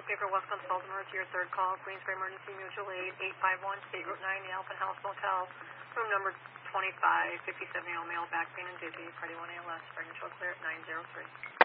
Paper West Consultant, to your third call, Queensbury Emergency Mutual Aid, 851 State Route 9, the Alpine House Motel, room number 25, 57-year-old male, back pain and dizzy, Party 1 ALS, pregnant clear at 903.